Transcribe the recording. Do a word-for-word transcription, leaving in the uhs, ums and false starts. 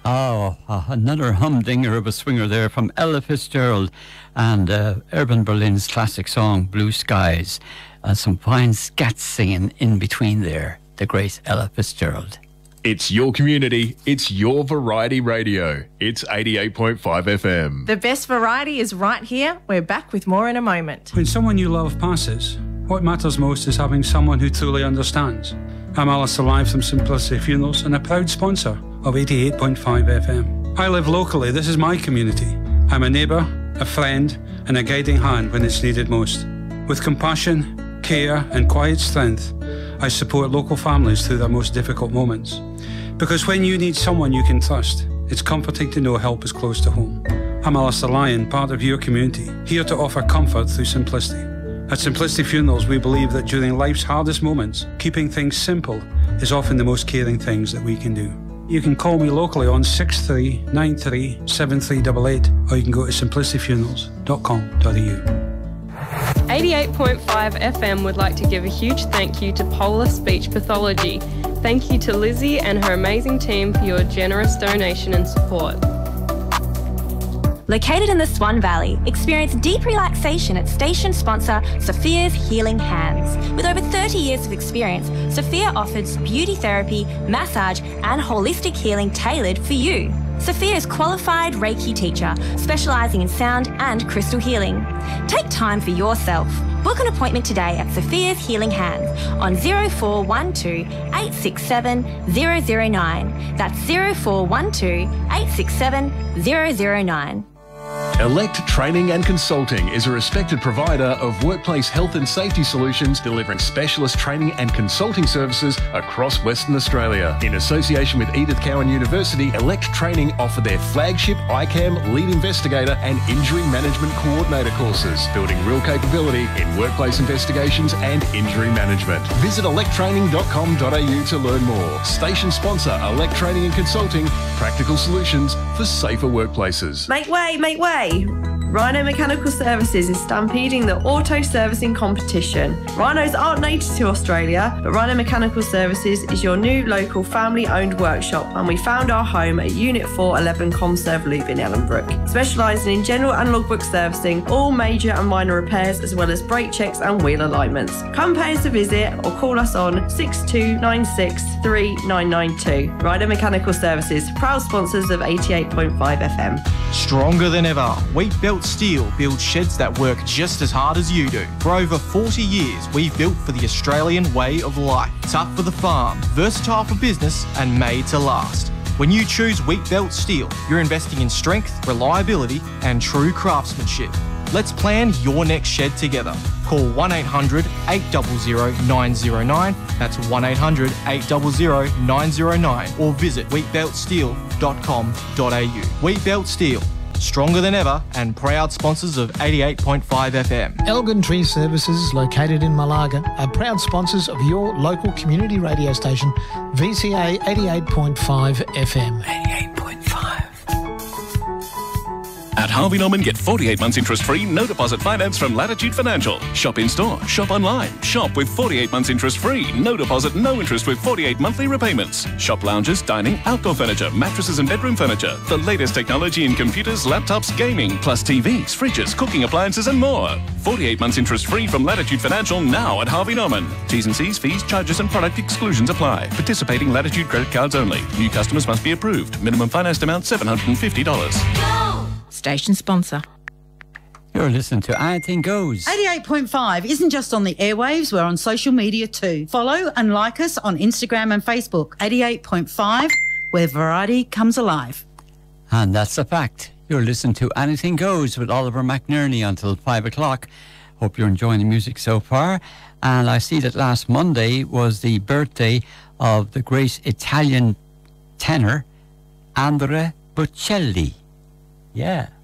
Oh, uh, another humdinger of a swinger there from Ella Fitzgerald and uh, Urban Berlin's classic song, Blue Skies. Uh, some fine scat singing in between there, the great Ella Fitzgerald. It's your community, it's your variety radio. It's eighty-eight point five F M. The best variety is right here. We're back with more in a moment. When someone you love passes, what matters most is having someone who truly understands. I'm Alistair Live from Simplicity Funerals and a proud sponsor of eighty-eight point five F M. I live locally, this is my community. I'm a neighbour, a friend and a guiding hand when it's needed most. With compassion, care and quiet strength, I support local families through their most difficult moments. Because when you need someone you can trust, it's comforting to know help is close to home. I'm Alistair Lyon, part of your community, here to offer comfort through simplicity. At Simplicity Funerals, we believe that during life's hardest moments, keeping things simple is often the most caring things that we can do. You can call me locally on six three nine three seven three eight eight, or you can go to simplicity funerals dot com dot a u. eighty-eight point five F M would like to give a huge thank you to Polar Speech Pathology. Thank you to Lizzie and her amazing team for your generous donation and support. Located in the Swan Valley, experience deep relaxation at station sponsor Sophia's Healing Hands. With over thirty years of experience, Sophia offers beauty therapy, massage and holistic healing tailored for you. Sophia is qualified Reiki teacher, specialising in sound and crystal healing. Take time for yourself. Book an appointment today at Sophia's Healing Hands on zero four one two eight six seven zero zero nine. That's zero four one two eight six seven zero zero nine. Elect Training and Consulting is a respected provider of workplace health and safety solutions, delivering specialist training and consulting services across Western Australia. In association with Edith Cowan University, Elect Training offer their flagship I CAM Lead Investigator and Injury Management Coordinator courses, building real capability in workplace investigations and injury management. Visit elect training dot com dot a u to learn more. Station sponsor Elect Training and Consulting, practical solutions for safer workplaces. Make way, make way! Rhino Mechanical Services is stampeding the auto servicing competition. Rhinos aren't native to Australia, but Rhino Mechanical Services is your new local family-owned workshop, and we found our home at Unit four eleven Comserve Loop in Ellenbrook, specialising in general and logbook servicing, all major and minor repairs, as well as brake checks and wheel alignments. Come pay us a visit or call us on six two nine six three nine nine two. Rhino Mechanical Services, proud sponsors of eighty-eight point five F M. Stronger than ever, Wheat Belt Steel builds sheds that work just as hard as you do. For over forty years, we've built for the Australian way of life. Tough for the farm, versatile for business, and made to last. When you choose Wheat Belt Steel, you're investing in strength, reliability, and true craftsmanship. Let's plan your next shed together. Call one eight hundred eight hundred nine oh nine, that's one eight hundred eight hundred nine oh nine, or visit wheat belt steel dot com dot a u. Wheat Belt Steel, stronger than ever and proud sponsors of eighty-eight point five F M. Elgin Tree Services, located in Malaga, are proud sponsors of your local community radio station, V C A eighty-eight point five F M. eighty-eight point five. At Harvey Norman, get forty-eight months interest-free, no deposit finance from Latitude Financial. Shop in-store, shop online. Shop with forty-eight months interest-free, no deposit, no interest with forty-eight monthly repayments. Shop lounges, dining, outdoor furniture, mattresses and bedroom furniture. The latest technology in computers, laptops, gaming, plus T Vs, fridges, cooking appliances and more. forty-eight months interest-free from Latitude Financial now at Harvey Norman. T's and C's, fees, charges and product exclusions apply. Participating Latitude credit cards only. New customers must be approved. Minimum financed amount seven hundred fifty dollars. Station sponsor. You're listening to Anything Goes. eighty-eight point five isn't just on the airwaves, we're on social media too. Follow and like us on Instagram and Facebook. eighty-eight point five, where variety comes alive. And that's a fact. You're listening to Anything Goes with Oliver McNerney until five o'clock. Hope you're enjoying the music so far. And I see that last Monday was the birthday of the great Italian tenor Andrea Bocelli. Yeah.